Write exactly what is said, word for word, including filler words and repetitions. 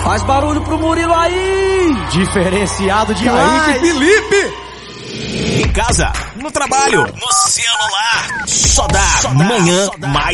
Faz barulho pro Murilo aí! Diferenciado E demais! aí, Felipe! Em casa, no trabalho, no celular, só dá, só dá manhã só dá. Mais